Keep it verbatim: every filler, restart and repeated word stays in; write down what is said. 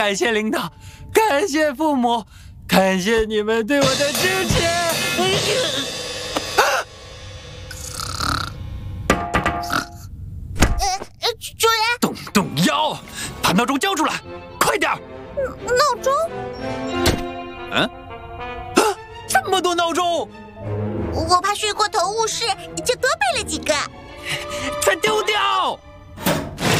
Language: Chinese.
感谢领导，感谢父母，感谢你们对我的支持。 呃，主人， 动动腰，把闹钟交出来，快点！ 闹钟？ 嗯？啊，这么多闹钟！ 我怕睡过头误事，就多备了几个。 再丢掉！